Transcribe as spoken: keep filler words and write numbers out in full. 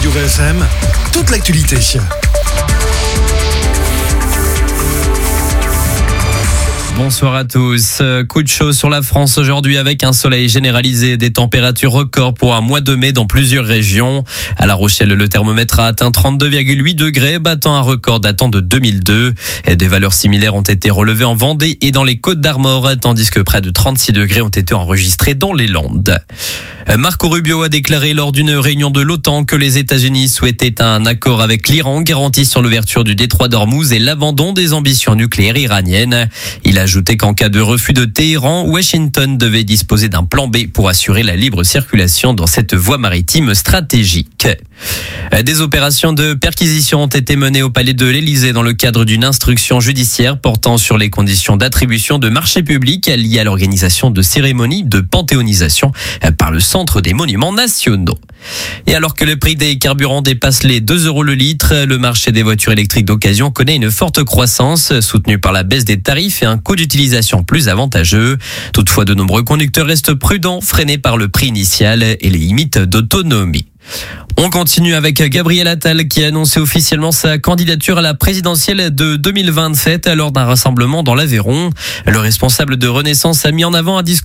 V F M, toute l'actualité. Bonsoir à tous. Coup de chaud sur la France aujourd'hui avec un soleil généralisé, des températures records pour un mois de mai dans plusieurs régions. À La Rochelle, le thermomètre a atteint trente-deux virgule huit degrés, battant un record datant de deux mille deux. Et des valeurs similaires ont été relevées en Vendée et dans les Côtes-d'Armor, tandis que près de trente-six degrés ont été enregistrés dans les Landes. Marco Rubio a déclaré lors d'une réunion de l'OTAN que les États-Unis souhaitaient un accord avec l'Iran garantissant l'ouverture du détroit d'Ormuz et l'abandon des ambitions nucléaires iraniennes. Il a ajouté qu'en cas de refus de Téhéran, Washington devait disposer d'un plan B pour assurer la libre circulation dans cette voie maritime stratégique. Des opérations de perquisition ont été menées au palais de l'Élysée dans le cadre d'une instruction judiciaire portant sur les conditions d'attribution de marchés publics liées à l'organisation de cérémonies de panthéonisation par le Centre des Monuments Nationaux. Et alors que le prix des carburants dépasse les deux euros le litre, le marché des voitures électriques d'occasion connaît une forte croissance, soutenue par la baisse des tarifs et un coût d'utilisation plus avantageux. Toutefois, de nombreux conducteurs restent prudents, freinés par le prix initial et les limites d'autonomie. On continue avec Gabriel Attal qui a annoncé officiellement sa candidature à la présidentielle de deux mille vingt-sept lors d'un rassemblement dans l'Aveyron. Le responsable de Renaissance a mis en avant un discours